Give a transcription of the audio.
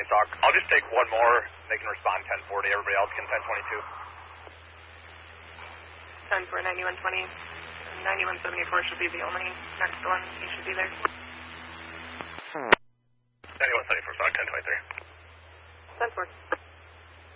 talk. I'll just take one more. They can respond 1040. Everybody else can 1022. 10 for 9120. 9174 should be the only next one. He should be there. 9174, 1023.